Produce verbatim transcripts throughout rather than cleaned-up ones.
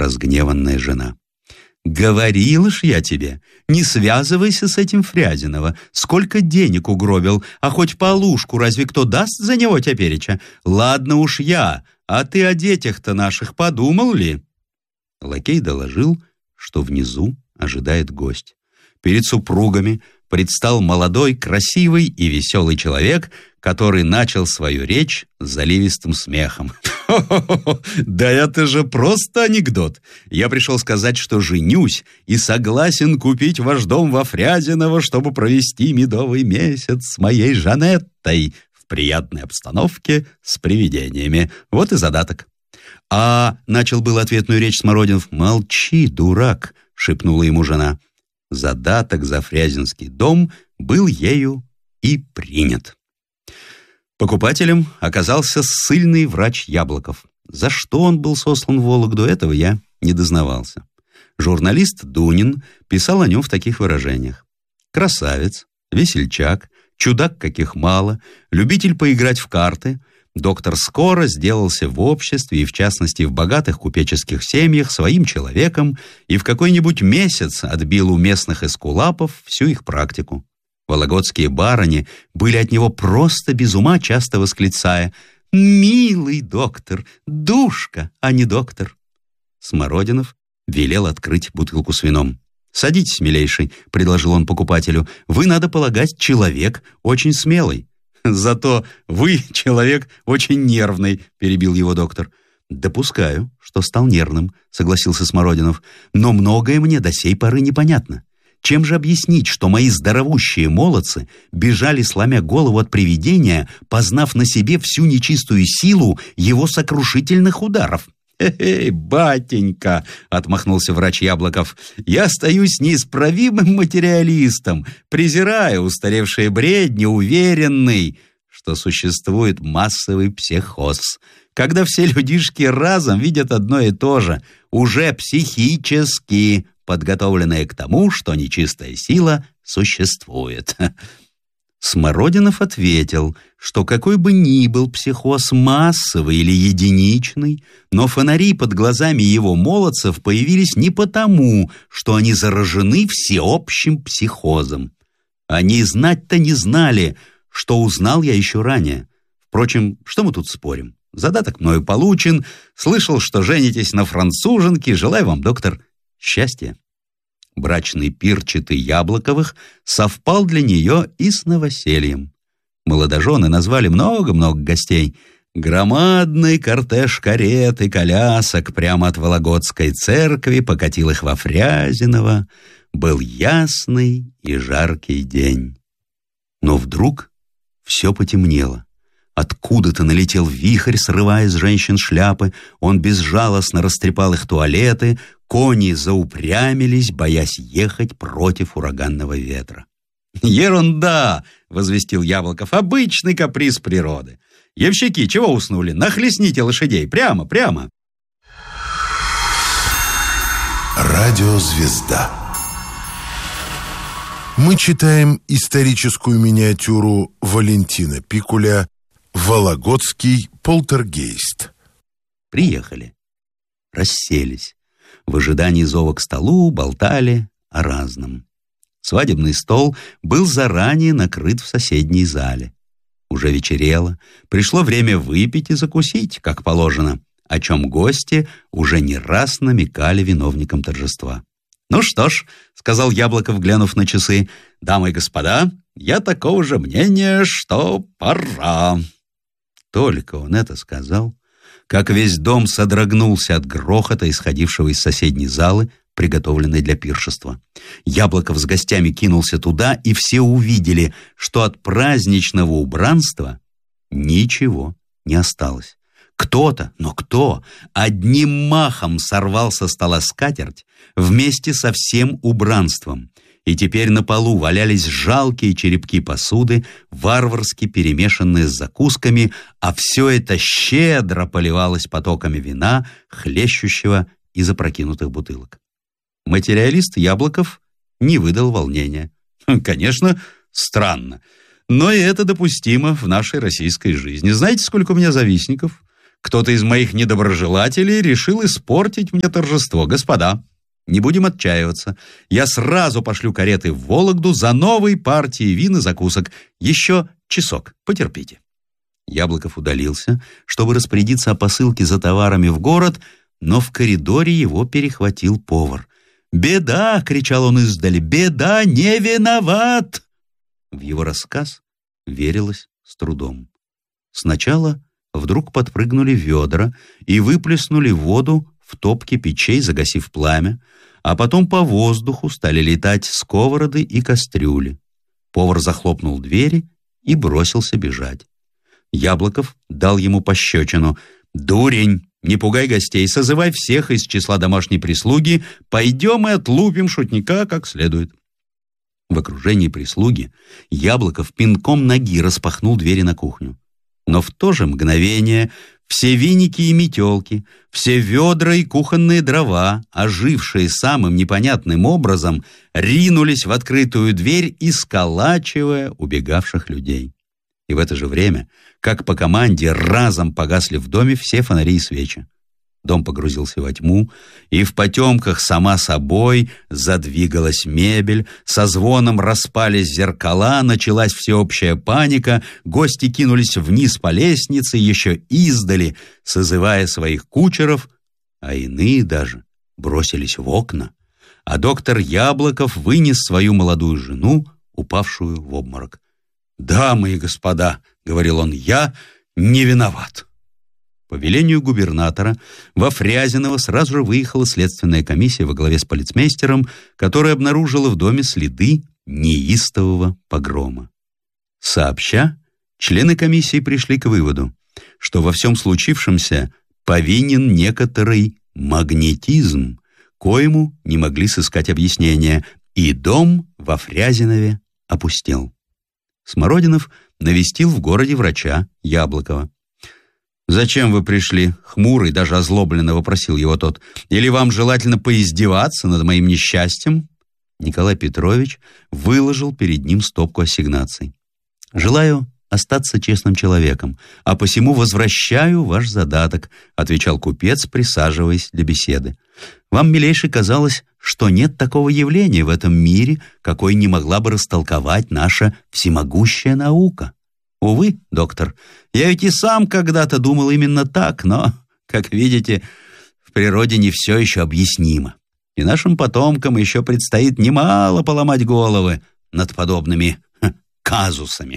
разгневанная жена. «Говорила ж я тебе, не связывайся с этим Фрязиного. Сколько денег угробил, а хоть полушку разве кто даст за него тепереча? Ладно уж я, а ты о детях-то наших подумал ли?» Лакей доложил, что внизу ожидает гость. Перед супругами предстал молодой, красивый и веселый человек, который начал свою речь заливистым смехом. «Хо-хо-хо! Да это же просто анекдот! Я пришел сказать, что женюсь и согласен купить ваш дом во Фрязиново, чтобы провести медовый месяц с моей Жанеттой в приятной обстановке с привидениями. Вот и задаток». «А...» — начал был ответную речь Смородинов. «Молчи, дурак!» — шепнула ему жена. Задаток за Фрязинский дом был ею и принят. Покупателем оказался ссыльный врач Яблоков. За что он был сослан в Вологду, этого я не дознавался. Журналист Дунин писал о нем в таких выражениях: красавец, весельчак, чудак каких мало, любитель поиграть в карты. Доктор скоро сделался в обществе и, в частности, в богатых купеческих семьях своим человеком и в какой-нибудь месяц отбил у местных эскулапов всю их практику. Вологодские барыни были от него просто без ума, часто восклицая: «Милый доктор, душка, а не доктор». Смородинов велел открыть бутылку с вином. «Садитесь, милейший», — предложил он покупателю. «Вы, надо полагать, человек очень смелый». «Зато вы человек очень нервный», — перебил его доктор. «Допускаю, что стал нервным», — согласился Смородинов. «Но многое мне до сей поры непонятно. Чем же объяснить, что мои здоровущие молодцы бежали, сломя голову от привидения, познав на себе всю нечистую силу его сокрушительных ударов?» «Эй, батенька!» — отмахнулся врач Яблоков. «Я остаюсь неисправимым материалистом, презирая устаревшие бредни, уверенный, что существует массовый психоз, когда все людишки разом видят одно и то же, уже психически подготовленные к тому, что нечистая сила существует». Смородинов ответил, что какой бы ни был психоз массовый или единичный, но фонари под глазами его молодцев появились не потому, что они заражены всеобщим психозом. Они знать-то не знали, что узнал я еще ранее. Впрочем, что мы тут спорим? Задаток мною получен, слышал, что женитесь на француженке, желаю вам, доктор, счастья. Брачный пир четы Яблоковых совпал для нее и с новосельем. Молодожены назвали много-много гостей. Громадный кортеж карет и колясок прямо от Вологодской церкви покатил их во Фрязиново. Был ясный и жаркий день. Но вдруг все потемнело. Откуда-то налетел вихрь, срывая с женщин шляпы. Он безжалостно растрепал их туалеты. Кони заупрямились, боясь ехать против ураганного ветра. «Ерунда!» — возвестил Яблоков. «Обычный каприз природы. Ямщики, чего уснули? Нахлестните лошадей! Прямо, прямо!» Радиозвезда. Мы читаем историческую миниатюру Валентина Пикуля «Вологодский полтергейст». Приехали. Расселись. В ожидании зова к столу болтали о разном. Свадебный стол был заранее накрыт в соседней зале. Уже вечерело, пришло время выпить и закусить, как положено, о чем гости уже не раз намекали виновникам торжества. «Ну что ж», — сказал Яблоков, глянув на часы, — «дамы и господа, я такого же мнения, что пора». Только он это сказал, как весь дом содрогнулся от грохота, исходившего из соседней залы, приготовленной для пиршества. Яблоков с гостями кинулся туда, и все увидели, что от праздничного убранства ничего не осталось. Кто-то, но кто, одним махом сорвал со стола скатерть вместе со всем убранством, и теперь на полу валялись жалкие черепки посуды, варварски перемешанные с закусками, а все это щедро поливалось потоками вина, хлещущего из опрокинутых бутылок. Материалист Яблоков не выдал волнения. «Конечно, странно, но и это допустимо в нашей российской жизни. Знаете, сколько у меня завистников? Кто-то из моих недоброжелателей решил испортить мне торжество. Господа, не будем отчаиваться. Я сразу пошлю кареты в Вологду за новой партией вин и закусок. Еще часок, потерпите». Яблоков удалился, чтобы распорядиться о посылке за товарами в город, но в коридоре его перехватил повар. «Беда!» — кричал он издали. «Беда! Не виноват!» В его рассказ верилось с трудом. Сначала вдруг подпрыгнули ведра и выплеснули воду в топки печей, загасив пламя, а потом по воздуху стали летать сковороды и кастрюли. Повар захлопнул двери и бросился бежать. Яблоков дал ему пощечину. «Дурень! Не пугай гостей, созывай всех из числа домашней прислуги, пойдем и отлупим шутника как следует». В окружении прислуги Яблоков пинком ноги распахнул двери на кухню. Но в то же мгновение все виники и метелки, все ведра и кухонные дрова, ожившие самым непонятным образом, ринулись в открытую дверь, исколачивая убегавших людей. И в это же время, как по команде, разом погасли в доме все фонари и свечи. Дом погрузился во тьму, и в потемках сама собой задвигалась мебель, со звоном распались зеркала, началась всеобщая паника, гости кинулись вниз по лестнице, еще издали, созывая своих кучеров, а иные даже бросились в окна, а доктор Яблоков вынес свою молодую жену, упавшую в обморок. «Дамы и господа», — говорил он, — «я не виноват». По велению губернатора во Фрязиново сразу же выехала следственная комиссия во главе с полицмейстером, которая обнаружила в доме следы неистового погрома. Сообща, члены комиссии пришли к выводу, что во всем случившемся повинен некоторый магнетизм, коему не могли сыскать объяснения, и дом во Фрязинове опустел. Смородинов навестил в городе врача Яблокова. «Зачем вы пришли?» — хмурый, даже озлобленно вопросил его тот. «Или вам желательно поиздеваться над моим несчастьем?» Николай Петрович выложил перед ним стопку ассигнаций. «Желаю остаться честным человеком, а посему возвращаю ваш задаток», — отвечал купец, присаживаясь для беседы. «Вам, милейший, казалось, что нет такого явления в этом мире, какой не могла бы растолковать наша всемогущая наука. Увы, доктор, я ведь и сам когда-то думал именно так, но, как видите, в природе не все еще объяснимо. И нашим потомкам еще предстоит немало поломать головы над подобными ха, казусами».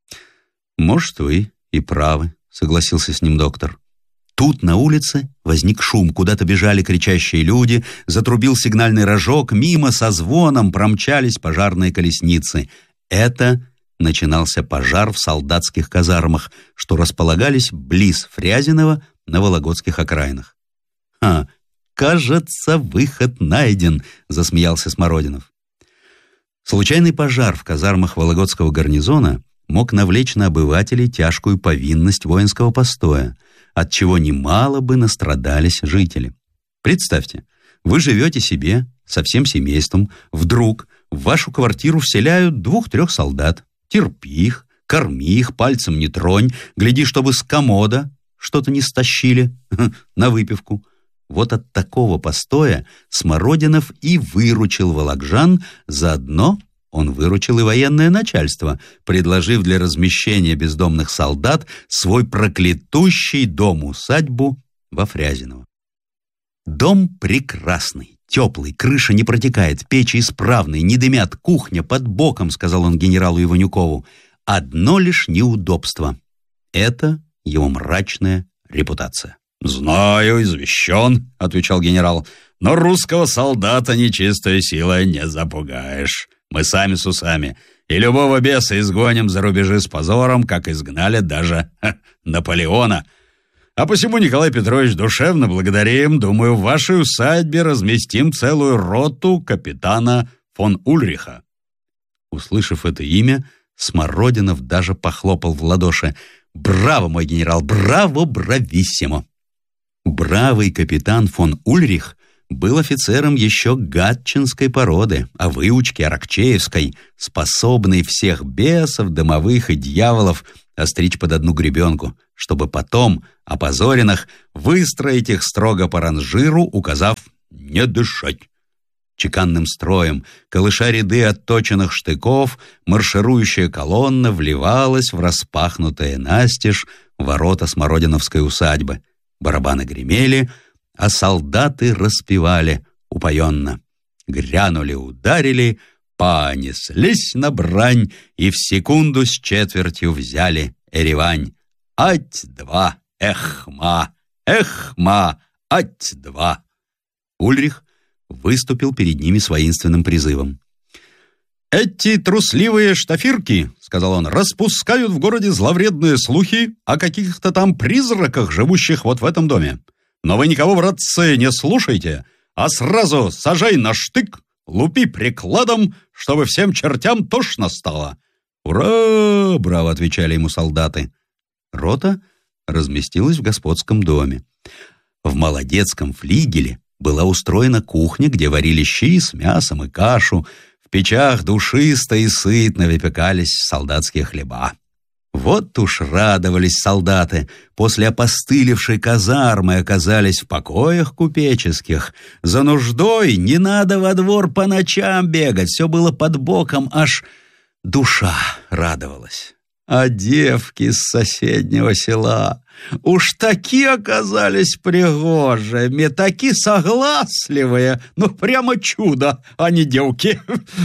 «Может, вы и правы», — согласился с ним доктор. Тут на улице возник шум, куда-то бежали кричащие люди, затрубил сигнальный рожок, мимо со звоном промчались пожарные колесницы. Это начинался пожар в солдатских казармах, что располагались близ Фрязиново на Вологодских окраинах. «Ха, кажется, выход найден», — засмеялся Смородинов. Случайный пожар в казармах Вологодского гарнизона мог навлечь на обывателей тяжкую повинность воинского постоя, от чего немало бы настрадались жители. Представьте, вы живете себе со всем семейством, вдруг в вашу квартиру вселяют двух-трех солдат. Терпи их, корми их, пальцем не тронь, гляди, чтобы с комода что-то не стащили на выпивку. Вот от такого постоя Смородинов и выручил волокжан, заодно он выручил и военное начальство, предложив для размещения бездомных солдат свой проклятущий дом-усадьбу во Фрязиново. Дом прекрасный, теплый, крыша не протекает, печи исправные, не дымят, кухня под боком, сказал он генералу Иванюкову. Одно лишь неудобство — это его мрачная репутация. «Знаю, извещен», — отвечал генерал, — «но русского солдата нечистой силой не запугаешь. Мы сами с усами, и любого беса изгоним за рубежи с позором, как изгнали даже ха, Наполеона. А посему, Николай Петрович, душевно благодарим. Думаю, в вашей усадьбе разместим целую роту капитана фон Ульриха». Услышав это имя, Смородинов даже похлопал в ладоши. «Браво, мой генерал, браво, брависсимо!» Бравый капитан фон Ульрих был офицером еще гатчинской породы, а выучки аракчеевской, способный всех бесов, домовых и дьяволов остричь под одну гребенку, чтобы потом, опозоренных, выстроить их строго по ранжиру, указав «не дышать». Чеканным строем, колыша ряды отточенных штыков, марширующая колонна вливалась в распахнутые настежь ворота Смородиновской усадьбы. Барабаны гремели, а солдаты распевали упоенно. Грянули, ударили, понеслись на брань и в секунду с четвертью взяли Еревань. Ать-два, эх-ма, эх-ма, ать-два. Ульрих выступил перед ними с воинственным призывом. «Эти трусливые штафирки, — сказал он, — распускают в городе зловредные слухи о каких-то там призраках, живущих вот в этом доме. Но вы никого, братцы, не слушайте, а сразу сажай на штык, лупи прикладом, чтобы всем чертям тошно стало». «Ура!» — браво отвечали ему солдаты. Рота разместилась в господском доме. В молодецком флигеле была устроена кухня, где варили щи с мясом и кашу. В печах душисто и сытно выпекались солдатские хлеба. Вот уж радовались солдаты. После опостылевшей казармы оказались в покоях купеческих. За нуждой не надо во двор по ночам бегать. Все было под боком, аж душа радовалась. А девки с соседнего села уж таки оказались пригожими, таки согласливые, ну прямо чудо, а не девки.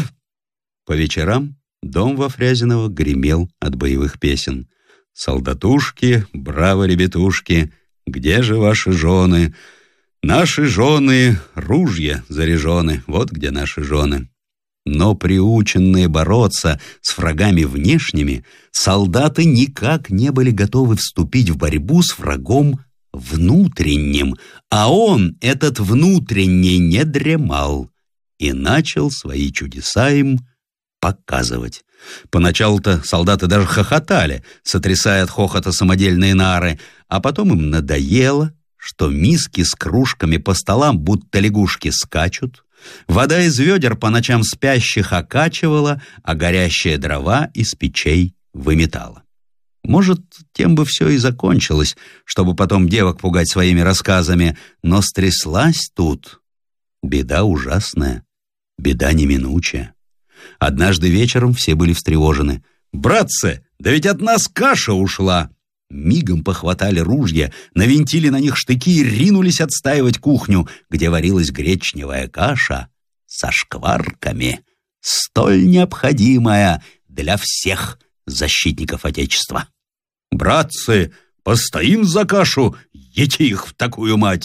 По вечерам дом во Фрязиново гремел от боевых песен. «Солдатушки, браво, ребятушки, где же ваши жены? Наши жены, ружья заряжены, вот где наши жены». Но приученные бороться с врагами внешними, солдаты никак не были готовы вступить в борьбу с врагом внутренним, а он, этот внутренний, не дремал и начал свои чудеса им показывать. Поначалу-то солдаты даже хохотали, сотрясая от хохота самодельные нары, а потом им надоело, что миски с кружками по столам будто лягушки скачут, вода из ведер по ночам спящих окачивала, а горящие дрова из печей выметала. Может, тем бы все и закончилось, чтобы потом девок пугать своими рассказами, но стряслась тут беда ужасная, беда неминучая. Однажды вечером все были встревожены. «Братцы, да ведь от нас каша ушла!» Мигом похватали ружья, навинтили на них штыки и ринулись отстаивать кухню, где варилась гречневая каша со шкварками, столь необходимая для всех защитников Отечества. «Братцы, постоим за кашу, ете их в такую мать!»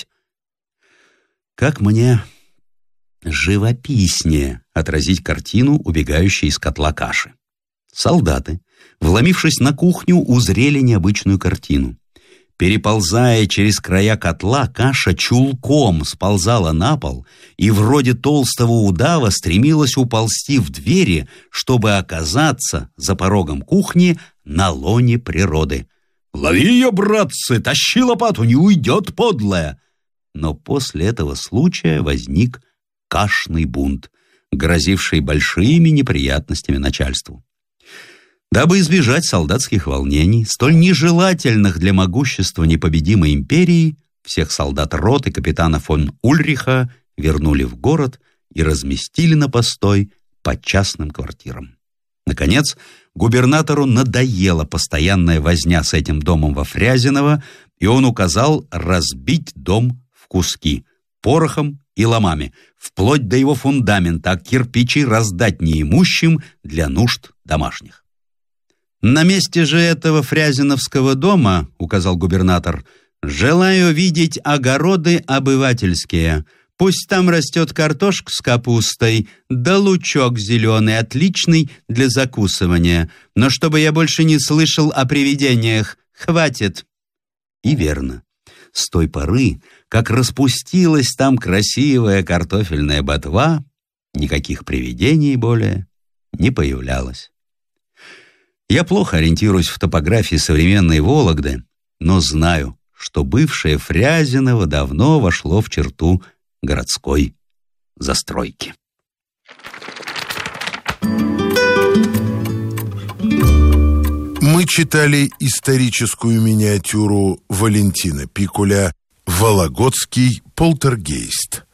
Как мне живописнее отразить картину, убегающей из котла каши. Солдаты, вломившись на кухню, узрели необычную картину. Переползая через края котла, каша чулком сползала на пол и вроде толстого удава стремилась уползти в двери, чтобы оказаться за порогом кухни на лоне природы. «Лови ее, братцы! Тащи лопату, не уйдет подлая!» Но после этого случая возник кашный бунт, грозивший большими неприятностями начальству. Дабы избежать солдатских волнений, столь нежелательных для могущества непобедимой империи, всех солдат роты капитана фон Ульриха вернули в город и разместили на постой по частным квартирам. Наконец, губернатору надоела постоянная возня с этим домом во Фрязиново, и он указал разбить дом в куски порохом и ломами, вплоть до его фундамента, а кирпичи раздать неимущим для нужд домашних. «На месте же этого фрязиновского дома, — указал губернатор, — желаю видеть огороды обывательские. Пусть там растет картошка с капустой, да лучок зеленый, отличный для закусывания. Но чтобы я больше не слышал о привидениях, хватит». И верно. С той поры, как распустилась там красивая картофельная ботва, никаких привидений более не появлялось. Я плохо ориентируюсь в топографии современной Вологды, но знаю, что бывшее Фрязиново давно вошло в черту городской застройки. Мы читали историческую миниатюру Валентина Пикуля «Вологодский полтергейст».